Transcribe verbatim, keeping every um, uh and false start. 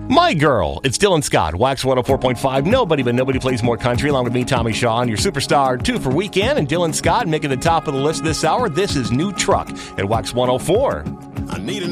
My Girl. It's Dylan Scott, Wax one oh four point five. Nobody but nobody plays more country, along with me, Tommy Shaw, and your superstar, two for Weekend, and Dylan Scott making the top of the list this hour. This is New Truck at Wax one oh four. I need a